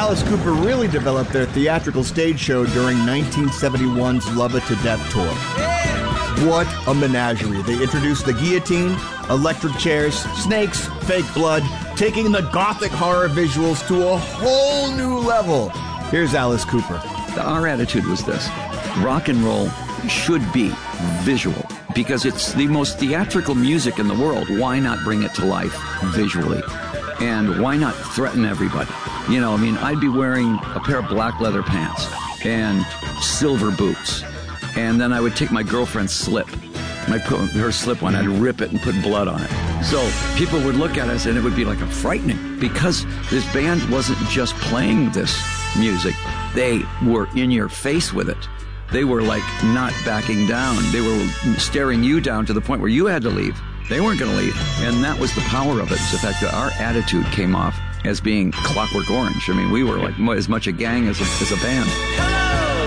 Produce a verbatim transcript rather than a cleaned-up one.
Alice Cooper really developed their theatrical stage show during nineteen seventy-one's Love It to Death tour. What a menagerie. They introduced the guillotine, electric chairs, snakes, fake blood, taking the gothic horror visuals to a whole new level. Here's Alice Cooper. Our attitude was this: rock and roll should be visual because it's the most theatrical music in the world. Why not bring it to life visually? And why not threaten everybody? You know, I mean, I'd be wearing a pair of black leather pants and silver boots. And then I would take my girlfriend's slip. And I'd put her slip on, I'd rip it and put blood on it. So people would look at us and it would be like a frightening, because this band wasn't just playing this music. They were in your face with it. They were like not backing down. They were staring you down to the point where you had to leave. They weren't going to leave. And that was the power of it. It's the fact that our attitude came off as being Clockwork Orange. I mean, we were like as much a gang as a, as a band.